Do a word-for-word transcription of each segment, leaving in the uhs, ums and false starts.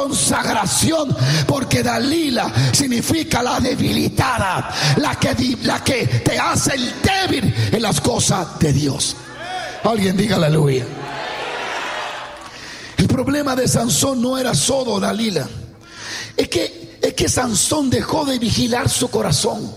consagración, porque Dalila significa la debilitada, la que, la que te hace el débil en las cosas de Dios. Alguien diga aleluya. El problema de Sansón no era solo Dalila, es que, es que Sansón dejó de vigilar su corazón.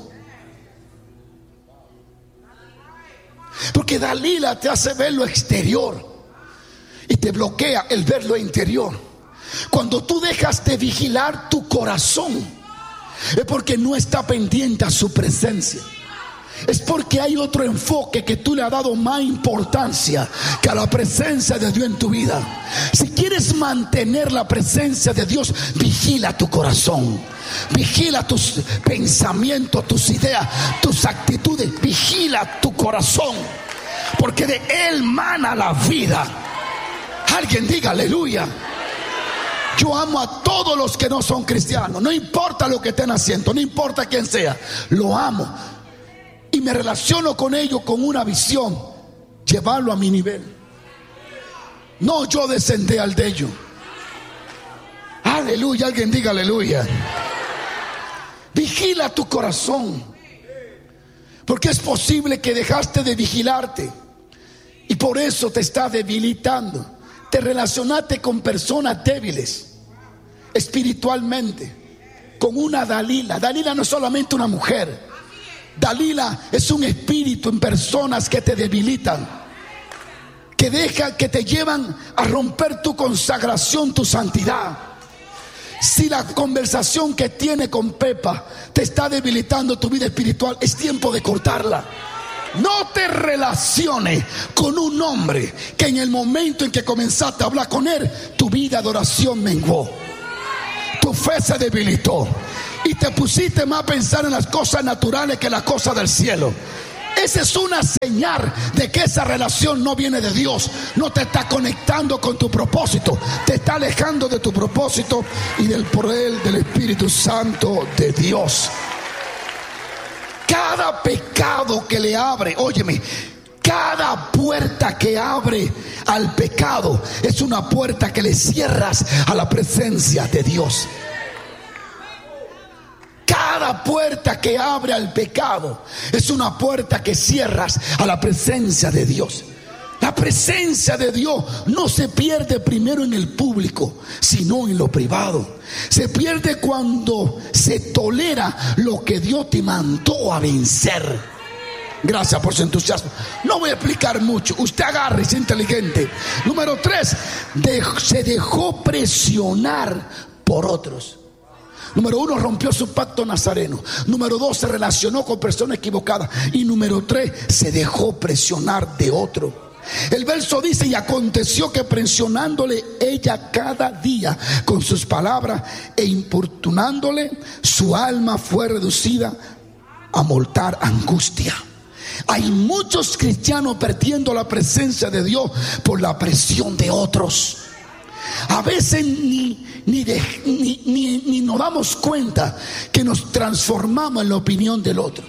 Porque Dalila te hace ver lo exterior y te bloquea el ver lo interior. Cuando tú dejas de vigilar tu corazón, es porque no está pendiente a su presencia. Es porque hay otro enfoque que tú le has dado más importancia que a la presencia de Dios en tu vida. Si quieres mantener la presencia de Dios, vigila tu corazón, vigila tus pensamientos, tus ideas, tus actitudes. Vigila tu corazón, porque de él mana la vida. Alguien diga aleluya. Yo amo a todos los que no son cristianos, no importa lo que estén haciendo, no importa quién sea, lo amo. Y me relaciono con ellos con una visión: llevarlo a mi nivel. No yo descender al de ellos. Aleluya, alguien diga aleluya. Vigila tu corazón, porque es posible que dejaste de vigilarte y por eso te está debilitando. Te relacionaste con personas débiles espiritualmente, con una Dalila. Dalila no es solamente una mujer. Dalila es un espíritu en personas que te debilitan, que dejan, que te llevan a romper tu consagración, tu santidad. Si la conversación que tiene con Pepa te está debilitando tu vida espiritual, es tiempo de cortarla. No te relaciones con un hombre que en el momento en que comenzaste a hablar con él, tu vida de oración menguó, tu fe se debilitó y te pusiste más a pensar en las cosas naturales que en las cosas del cielo. Esa es una señal de que esa relación no viene de Dios. No te está conectando con tu propósito, te está alejando de tu propósito y del poder del Espíritu Santo de Dios. Cada pecado que le abre, óyeme, cada puerta que abre al pecado es una puerta que le cierras a la presencia de Dios. Cada puerta que abre al pecado es una puerta que cierras a la presencia de Dios. La presencia de Dios no se pierde primero en el público, sino en lo privado. Se pierde cuando se tolera lo que Dios te mandó a vencer. Gracias por su entusiasmo. No voy a explicar mucho. Usted agarre, es inteligente. Número tres, de, se dejó presionar por otros. Número uno, rompió su pacto nazareno. Número dos, se relacionó con personas equivocadas. Y número tres, se dejó presionar de otro. El verso dice: y aconteció que presionándole ella cada día con sus palabras e importunándole, su alma fue reducida a mortal angustia. Hay muchos cristianos perdiendo la presencia de Dios por la presión de otros. A veces ni, ni, de, ni, ni, ni nos damos cuenta que nos transformamos en la opinión del otro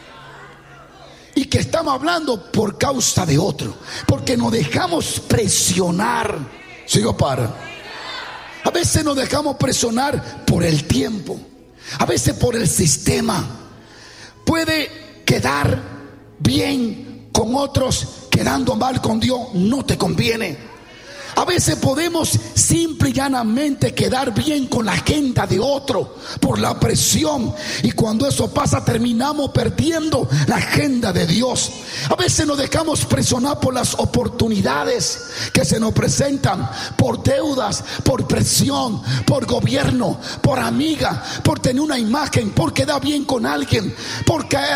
y que estamos hablando por causa de otro, porque nos dejamos presionar. Sigo para. A veces nos dejamos presionar por el tiempo, a veces por el sistema. Puede quedar bien con otros, quedando mal con Dios no te conviene. A veces podemos simple y llanamente quedar bien con la agenda de otro por la presión, y cuando eso pasa terminamos perdiendo la agenda de Dios. A veces nos dejamos presionar por las oportunidades que se nos presentan, por deudas, por presión, por gobierno, por amiga, por tener una imagen, por quedar bien con alguien, por caer